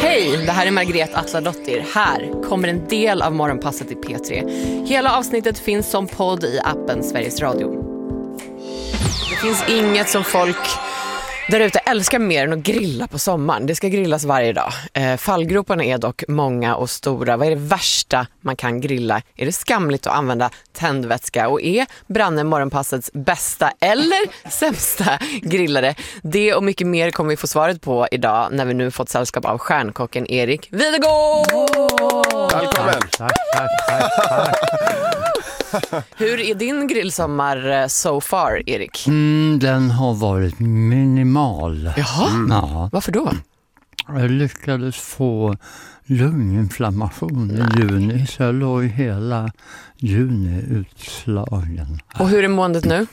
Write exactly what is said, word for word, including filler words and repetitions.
Hej, det här är Margret Atladottir. Här kommer en del av Morgonpasset i P tre. Hela avsnittet finns som podd i appen Sveriges Radio. Det finns inget som folk där ute älskar mer än att grilla på sommaren. Det ska grillas varje dag. Eh, fallgroparna är dock många och stora. Vad är det värsta man kan grilla? Är det skamligt att använda tändvätska? Och är Branne Morgonpassets bästa eller sämsta grillare? Det och mycket mer kommer vi få svaret på idag när vi nu fått sällskap av stjärnkocken Erik Videgård. Välkommen. Tack, tack, tack, tack. Hur är din grillsommar so far, Erik? Mm, den har varit minimal. Jaha, Mm. Ja. varför då? Jag lyckades få lunginflammation i juni, så jag låg hela juni utslagen. Och hur är måendet nu?